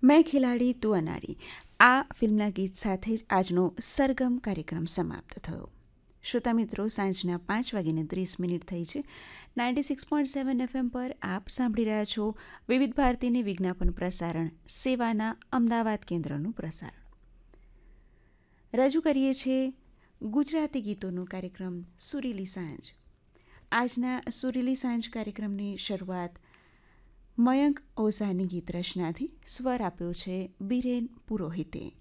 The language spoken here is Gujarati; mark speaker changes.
Speaker 1: મેં ખિલાડી તું અનારી આ ફિલ્મના ગીત સાથે જ આજનો સરગમ કાર્યક્રમ સમાપ્ત થયો. શ્રોતા મિત્રો, સાંજના 5:30 થઈ છે. 96.7 FM પર આપ સાંભળી રહ્યા છો વિવિધ ભારતીની વિજ્ઞાપન પ્રસારણ સેવાના અમદાવાદ કેન્દ્રનું પ્રસારણ. રજૂ કરીએ છીએ ગુજરાતી ગીતોનો કાર્યક્રમ સુરીલી સાંજ. આજના સુરીલી સાંજ કાર્યક્રમની શરૂઆત મયંક ઓઝાની ગીત રચનાથી. સ્વર આપ્યો છે બિરેન પુરોહિતે.